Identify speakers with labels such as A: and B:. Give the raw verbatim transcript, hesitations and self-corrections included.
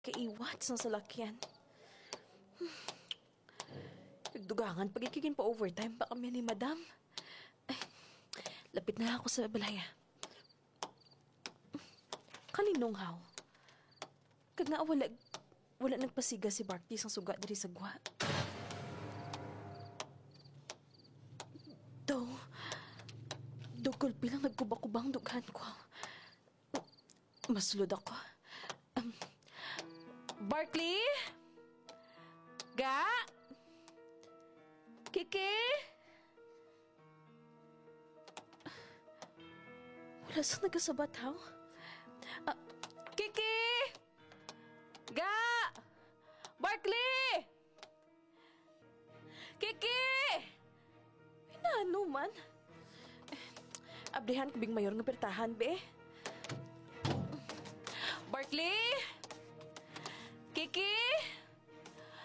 A: kaiwat sa salakyan. Nagdugangan, pagkikigin pa overtime pa kami ni madam. Ay, lapit na ako sa balaya. Kaninong haw? Kag nga wala, wala nagpasiga si Barty sang suga diri sa gwa. Do, dugol bilang nagkubakubang dughan ko. Masulod ako. Um, Barkley? Ga? Kiki? Wala sa nagasabat, haw? Ah, Kiki! Ga! Barkley! Kiki! Pinano man? Abdihan ko bing mayor ng pertahan, be. Barkley? Kiki?